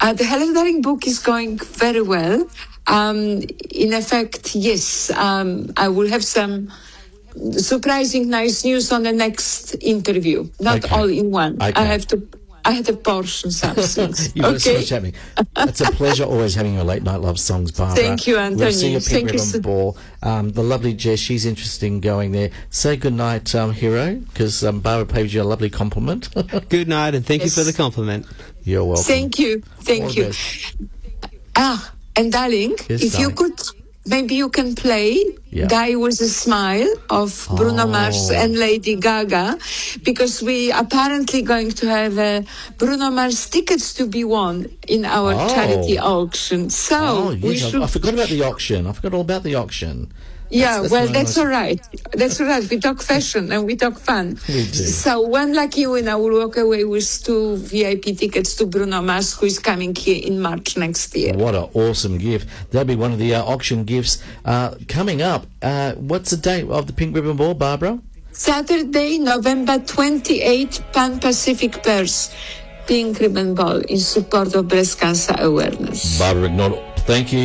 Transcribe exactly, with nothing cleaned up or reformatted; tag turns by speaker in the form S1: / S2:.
S1: Uh, the Helen Daring book is going very well. Um, in effect, yes, um, I will have some surprising nice news on the next interview. Not
S2: Okay.
S1: all in one.
S2: Okay.
S1: I have to I had to portion some things.
S2: You've got so
S1: Okay.
S2: much happening. It's a pleasure always having your late night love songs, Barbara.
S1: Thank you, Anthony.
S2: We'll see you at Pink
S1: Thank you
S2: Ribbon
S1: so-
S2: Ball. Um, the lovely Jess, she's interested in going there. Say good night, um, hero, because um, Barbara paid you a lovely compliment.
S3: Good night, and thank
S1: Yes.
S3: you for the compliment.
S2: You're welcome.
S1: Thank you. Thank
S2: All the
S1: you.
S2: best.
S1: Ah, and darling,
S2: Yes,
S1: if you
S2: darling.
S1: could, maybe you can play
S2: Yeah.
S1: Die With a Smile of Bruno
S2: Oh.
S1: Mars and Lady Gaga, because we apparently going to have uh, Bruno Mars tickets to be won in our
S2: Oh.
S1: charity auction. So
S2: Oh,
S1: we
S2: yes, I,
S1: should...
S2: I forgot about the auction. I forgot all about the auction.
S1: Yeah,
S2: That's- that's
S1: well,
S2: the
S1: that's
S2: most-
S1: all right. That's all right. We talk fashion and we talk fun.
S2: We do.
S1: So one lucky winner will walk away with two V I P tickets to Bruno Mars, who is coming here in March next year.
S2: What an awesome gift. That'll be one of the uh, auction gifts. Uh, coming up, uh, what's the date of the Pink Ribbon Ball, Barbara?
S1: Saturday, November twenty-eighth, Pan Pacific Perth, Pink Ribbon Ball in support of breast cancer awareness.
S2: Barbara Ignore, thank you.